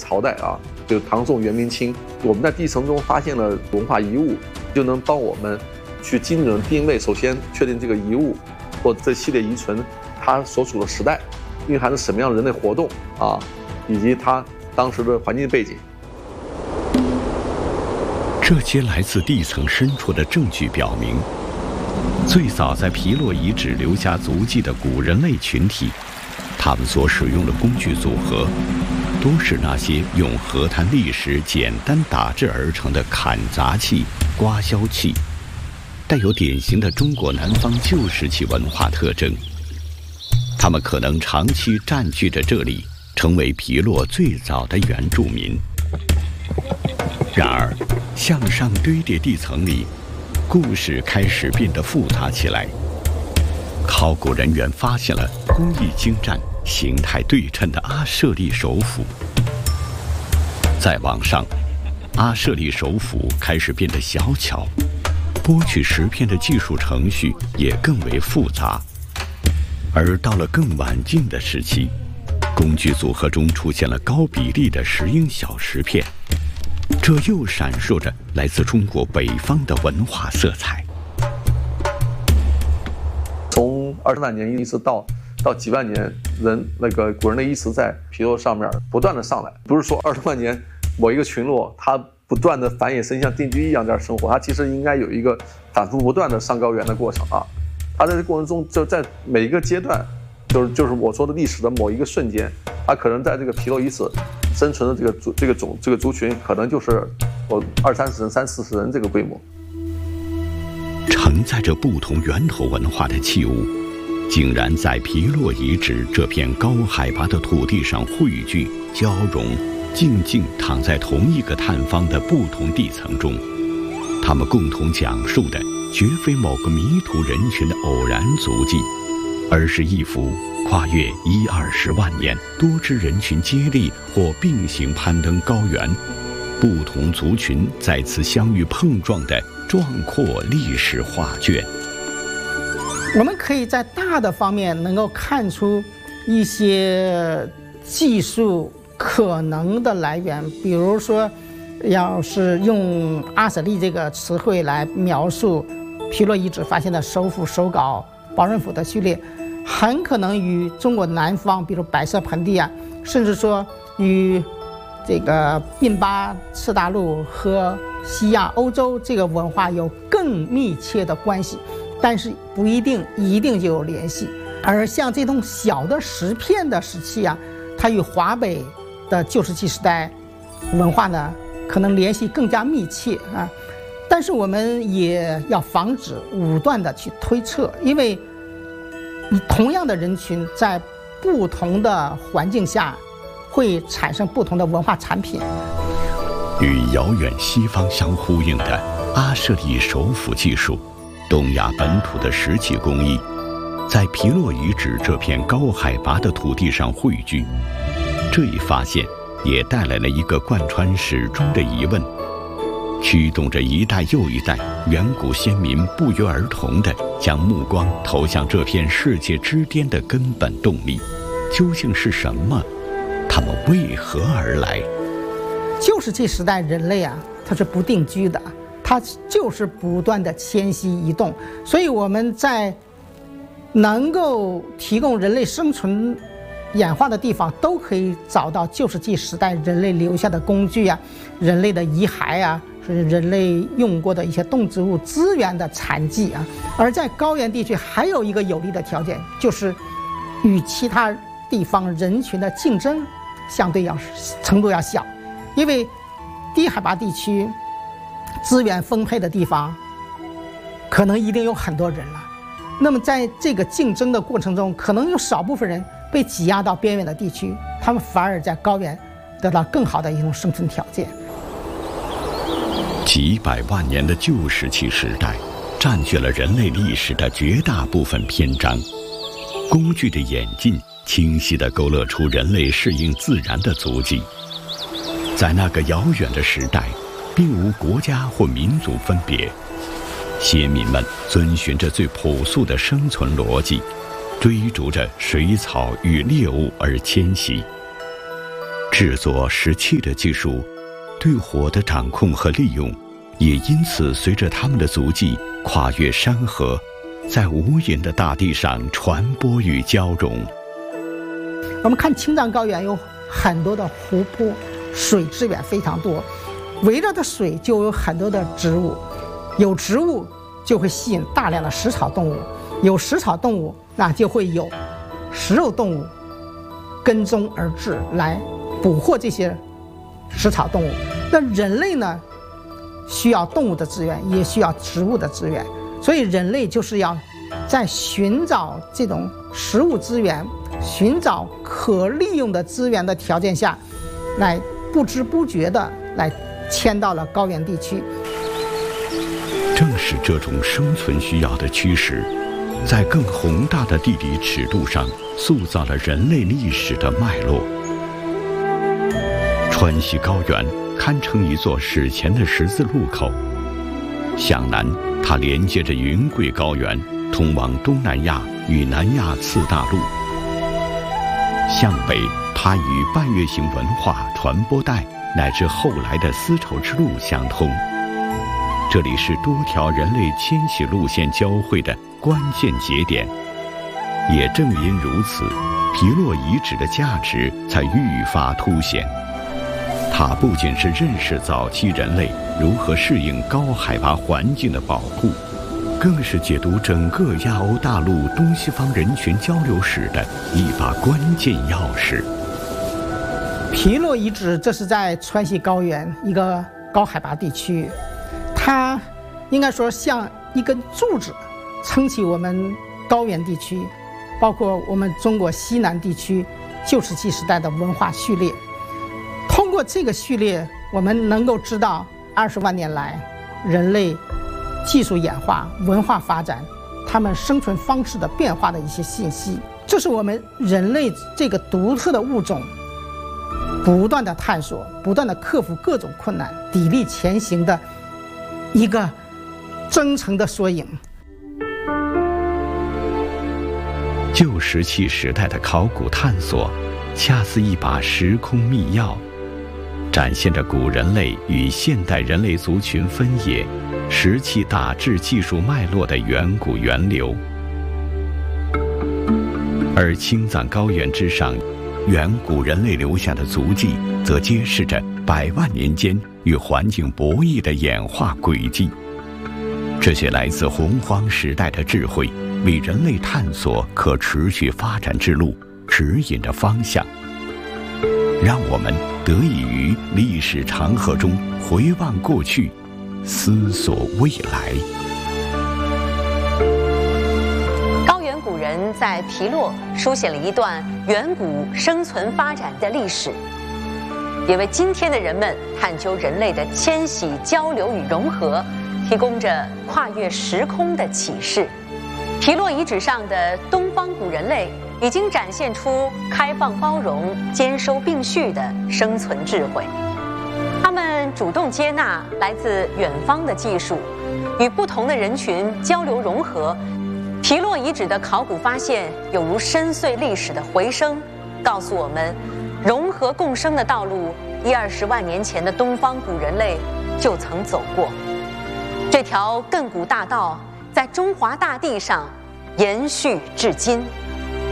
朝代啊，就唐宋元明清，我们在地层中发现了文化遗物，就能帮我们去精准定位。首先确定这个遗物或这系列遗存它所处的时代，蕴含着什么样的人类活动啊，以及它当时的环境背景。 这些来自地层深处的证据表明，最早在皮洛遗址留下足迹的古人类群体，他们所使用的工具组合，都是那些用河滩砾石简单打制而成的砍砸器、刮削器，带有典型的中国南方旧石器文化特征。他们可能长期占据着这里，成为皮洛最早的原住民。然而，向上堆叠地层里，故事开始变得复杂起来。考古人员发现了工艺精湛、形态对称的阿舍利手斧。再往上，阿舍利手斧开始变得小巧，剥取石片的技术程序也更为复杂。而到了更晚近的时期，工具组合中出现了高比例的石英小石片，这又闪烁着来自中国北方的文化色彩。 从20万年一直到几万年，古人的遗址在皮洛上面不断的上来，不是说20万年某一个群落它不断的繁衍生息，像定居一样在这生活，它其实应该有一个反复不断的上高原的过程啊。它在这过程中，就在每一个阶段，就是我说的历史的某一个瞬间，它可能在这个皮洛遗址生存的这个族群，可能就是20-30人、30-40人这个规模。 承载着不同源头文化的器物，竟然在皮洛遗址这片高海拔的土地上汇聚、交融，静静躺在同一个探方的不同地层中。他们共同讲述的绝非某个迷途人群的偶然足迹，而是一幅跨越10-20万年，多支人群接力或并行攀登高原，不同族群再次相遇碰撞的壮阔历史画卷。 我们可以在大的方面能够看出一些技术可能的来源，比如说要是用阿舍利这个词汇来描述皮洛遗址发现的手斧、手镐、保刃斧的序列，很可能与中国南方，比如白色盆地啊，甚至说与这个印巴次大陆和西亚、欧洲这个文化有更密切的关系，但是不一定就有联系。而像这种小的石片的石器啊，它与华北的旧石器时代文化呢，可能联系更加密切啊。但是我们也要防止武断的去推测，因为同样的人群在不同的环境下会产生不同的文化产品。 与遥远西方相呼应的阿舍利手斧技术，东亚本土的石器工艺，在皮洛遗址这片高海拔的土地上汇聚。这一发现也带来了一个贯穿始终的疑问，驱动着一代又一代远古先民不约而同地将目光投向这片世界之巅的根本动力，究竟是什么？他们为何而来？ 旧石器时代人类啊，它是不定居的，它就是不断的迁徙移动，所以我们在能够提供人类生存演化的地方，都可以找到旧石器时代人类留下的工具啊，人类的遗骸啊，是人类用过的一些动植物资源的残迹啊。而在高原地区还有一个有利的条件，就是与其他地方人群的竞争相对程度要小，因为低海拔地区资源丰沛的地方可能一定有很多人了，那么在这个竞争的过程中，可能有少部分人被挤压到边缘的地区，他们反而在高原得到更好的一种生存条件。 几百万年的旧石器时代占据了人类历史的绝大部分篇章，工具的演进清晰地勾勒出人类适应自然的足迹。在那个遥远的时代，并无国家或民族分别，先民们遵循着最朴素的生存逻辑，追逐着水草与猎物而迁徙。 制作石器的技术，对火的掌控和利用，也因此随着他们的足迹跨越山河，在无垠的大地上传播与交融。 我们看青藏高原有很多的湖泊，水资源非常多，围绕着水就有很多的植物，有植物就会吸引大量的食草动物，有食草动物，那就会有食肉动物跟踪而至来捕获这些食草动物。那人类呢，需要动物的资源，也需要植物的资源，所以人类就是要在寻找这种食物资源、寻找可利用的资源的条件下，来不知不觉的来迁到了高原地区。 正是这种生存需要的驱使，在更宏大的地理尺度上塑造了人类历史的脉络。川西高原堪称一座史前的十字路口，向南它连接着云贵高原，通往东南亚与南亚次大陆；向北它与半月形文化传播带乃至后来的丝绸之路相通。这里是多条人类迁徙路线交汇的关键节点。也正因如此，皮洛遗址的价值才愈发凸显。它不仅是认识早期人类如何适应高海拔环境的保护，更是解读整个亚欧大陆东西方人群交流史的一把关键钥匙。 皮洛遗址，这是在川西高原一个高海拔地区，它应该说像一根柱子，撑起我们高原地区，包括我们中国西南地区旧石器时代的文化序列。通过这个序列，我们能够知道20万年来人类技术演化、文化发展，他们生存方式的变化的一些信息。这是我们人类这个独特的物种不断的探索、不断的克服各种困难、砥砺前行的一个真诚的缩影。 旧石器时代的考古探索，恰似一把时空密钥，展现着古人类与现代人类族群分野、石器打制技术脉络的远古源流。而青藏高原之上，远古人类留下的足迹，则揭示着100万年间与环境博弈的演化轨迹。这些来自洪荒时代的智慧，为人类探索可持续发展之路指引着方向，让我们得以于历史长河中回望过去，思索未来。 高原古人在皮洛书写了一段远古生存发展的历史，也为今天的人们探究人类的迁徙、交流与融合提供着跨越时空的启示。皮洛遗址上的东方古人类已经展现出开放包容、兼收并蓄的生存智慧。他们主动接纳来自远方的技术，与不同的人群交流融合。皮洛遗址的考古发现有如深邃历史的回声，告诉我们，融合共生的道路，20万年前的东方古人类就曾走过。这条亘古大道在中华大地上延续至今。